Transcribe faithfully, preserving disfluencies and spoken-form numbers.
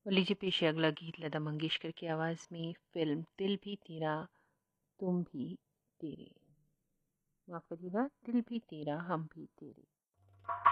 और लीजिए पेश है अगला गीत लता मंगेशकर की आवाज़ में, फिल्म दिल भी तेरा तुम भी तेरे, माफ़ करिएगा, दिल भी तेरा हम भी तेरे।